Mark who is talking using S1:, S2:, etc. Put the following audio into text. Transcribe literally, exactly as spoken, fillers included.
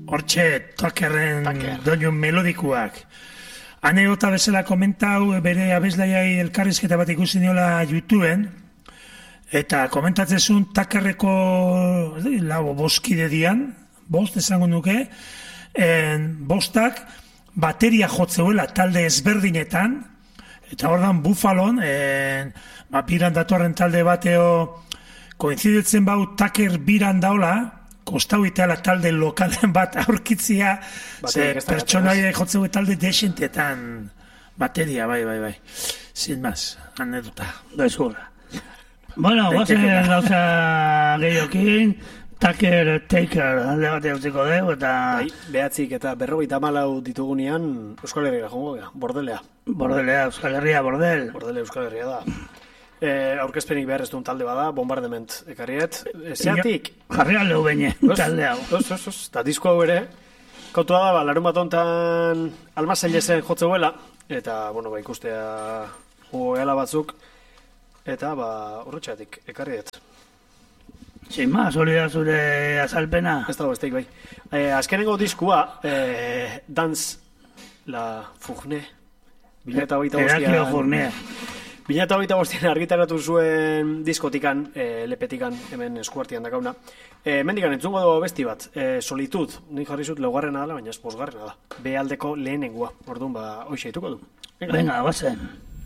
S1: Hortxe, Tuckerren doinu melodikuak. Anekdota bezala komentau, bere abeslaiai elkarrizketa bat ikusi niola YouTubeen, eta komentatzezun Tuckerreko lau boskide dian, bost esango nuke, bostak bateria jotzeuela talde ezberdinetan, eta ordan Buffalon, ba, biran datorren talde bateo koinziditzen bau Tucker biran daula, kostau iteala talde lokalen bat aurkitzia, ze pertsonaia jotzeu talde desentetan bateria, bai, bai, bai. Sin más, anedota.
S2: Bezura. Bueno, guazen gauza gehiokin, Tucker Taker alde bat eutziko dugu, eta...
S3: Bai, behatzik eta berrogeita hamalau ditugunean Euskal Herriera jongo gara, bordelea.
S2: Bordelea, Euskal Herria, bordel.
S3: Bordele Euskal Herria da. Eh, aurkezpenik behar ez duen talde bada, bombardement ekarriet. Zeatik?
S2: Jarri aldeu beine, talde hau.
S3: Os, os, os, eta disko hau ere, kautua da, ba, larun bat ontan almazailesen jotzeuela, eta, bueno, ba, ikustea goela batzuk, eta, ba, horretxeatik, ekarriet.
S2: Sin más, hori da zure azalpena.
S3: Ez dago, ez daik, bai. Eh, azkenengo diskua, eh, Dance la Fourne, bila eta hogeita bostian...
S2: Herakio Fourne.
S3: Bila eta hogeita bostian argitaratu zuen diskotikan, e, lepetikan, hemen eskuartian dakauna. E, mendikan entzungo dugu besti bat, e, Solitud, nik jarri zut laugarrena dela, baina ez posgarrena da. Be aldeko lehenengua, orduan ba, hoxe dituko du.
S2: Venga, guazen.